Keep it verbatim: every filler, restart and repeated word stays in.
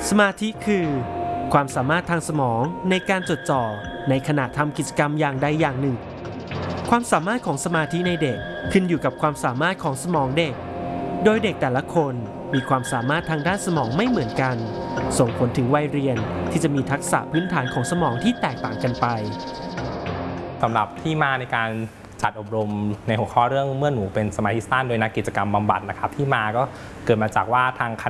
สมาธิคือความสามารถทางสมองในการจดจ่อในขณะทำกิจกรรมอย่างใดอย่างหนึ่งความสามารถของสมาธิในเด็กขึ้นอยู่กับความสามารถของสมองเด็กโดยเด็กแต่ละคนมีความสามารถทางด้านสมองไม่เหมือนกันส่งผลถึงวัยเรียนที่จะมีทักษะพื้นฐานของสมองที่แตกต่างกันไปสำหรับที่มาในการจัดอบรมในหัวข้อเรื่องเมื่อหนูเป็นสมาธิสั้นโดยนักกิจกรรมบำบัดนะครับที่มาก็เกิดมาจากว่าทางค